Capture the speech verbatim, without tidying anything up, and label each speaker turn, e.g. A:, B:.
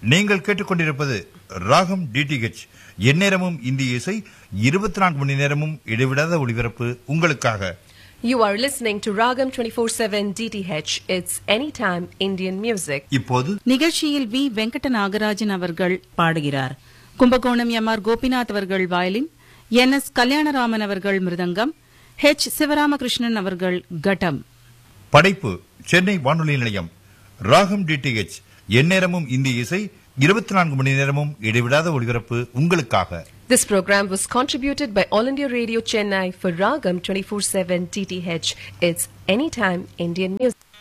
A: நீங்கள் கேட்டுக்கொண்டிருப்பது ராகம் டிடிஹெச், எந்நேரமும் இந்திய இசை, இருபத்தி நான்கு மணி நேரமும் இடைவிடாத ஒளிபரப்பு உங்களுக்காக.
B: You are listening to Ragam twenty-four seven D T H. It's anytime Indian music.
A: இப்போது
C: நிகழ்ச்சியில் வி வெங்கட நாகராஜன் அவர்கள் பாடுகிறார். கும்பகோணம் எம் ஆர் கோபிநாத் அவர்கள் வயலின், என் எஸ் கல்யாணராமன் அவர்கள் மிருதங்கம், ஹெச் சிவராமகிருஷ்ணன் அவர்கள் கட்டம்.
A: படைப்பு சென்னை வானொலி நிலையம். ராகம் டிடிஹெச், எந்நேரமும் இந்திய இசை, இருபத்தி நான்கு மணி நேரமும் இடைவிடாத ஒளிபரப்பு உங்களுக்காக.
B: This program was contributed by All India Radio Chennai for Ragam twenty-four seven D T H. It's anytime Indian music.